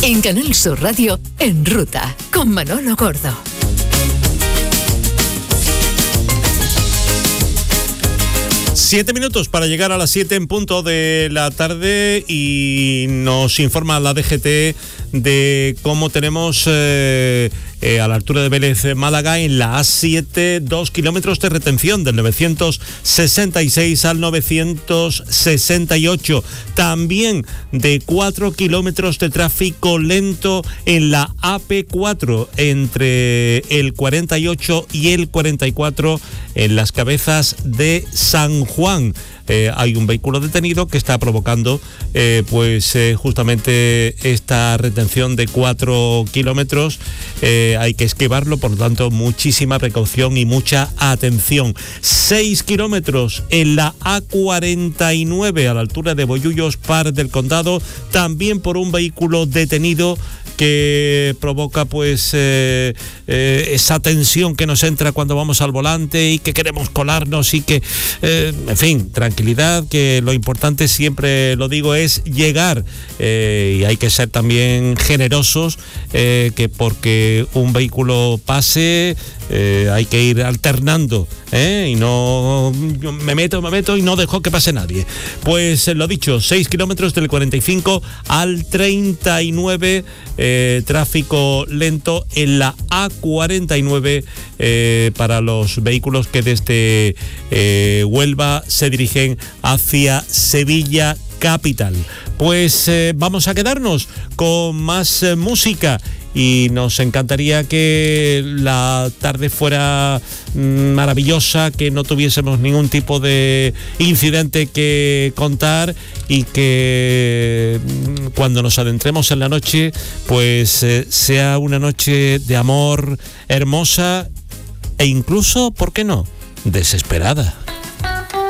En Canal Sur Radio, En Ruta, con Manolo Gordo. Siete minutos para llegar a las 7 en punto de la tarde y nos informa la DGT de cómo tenemos a la altura de Vélez, Málaga, en la A7, 2 kilómetros de retención del 966 al 968. También de 4 kilómetros de tráfico lento en la AP4 entre el 48 y el 44 en las Cabezas de San Juan. Hay un vehículo detenido que está provocando justamente esta retención de 4 kilómetros. Hay que esquivarlo, por lo tanto, muchísima precaución y mucha atención. 6 kilómetros en la A49 a la altura de Bollullos, Par del Condado, también por un vehículo detenido que provoca esa tensión que nos entra cuando vamos al volante y que queremos colarnos y que, en fin, tranquilidad, que lo importante, siempre lo digo, es llegar, y hay que ser también generosos, que porque un vehículo pase hay que ir alternando, y no yo me meto y no dejo que pase nadie. Pues lo dicho, 6 kilómetros del 45 al 39, tráfico lento en la A49 para los vehículos que desde Huelva se dirigen hacia Sevilla capital. Pues vamos a quedarnos con más música. Y nos encantaría que la tarde fuera maravillosa, que no tuviésemos ningún tipo de incidente que contar y que cuando nos adentremos en la noche, pues sea una noche de amor hermosa e incluso, ¿por qué no?, desesperada.